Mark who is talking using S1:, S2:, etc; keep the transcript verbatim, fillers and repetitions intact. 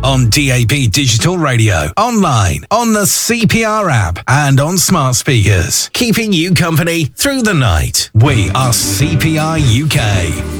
S1: on D A B Digital Radio, online, on the C P R app, and on smart speakers. Keeping you company through the night. We are C P R U K.